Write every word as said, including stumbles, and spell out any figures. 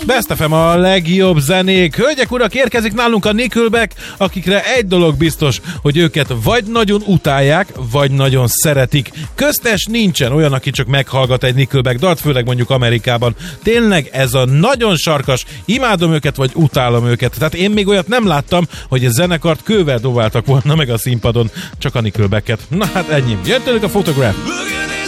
Best ef em a legjobb zenék. Hölgyek, urak, érkezik nálunk a Nickelback, akikre egy dolog biztos, hogy őket vagy nagyon utálják, vagy nagyon szeretik. Köztes nincsen olyan, aki csak meghallgat egy Nickelback dalt, főleg mondjuk Amerikában. Tényleg ez a nagyon sarkas, imádom őket, vagy utálom őket. Tehát én még olyat nem láttam, hogy a zenekart kővel dobáltak volna meg a színpadon, csak a Nickelbacket. Na hát ennyi. Jön tőlük a Photograph.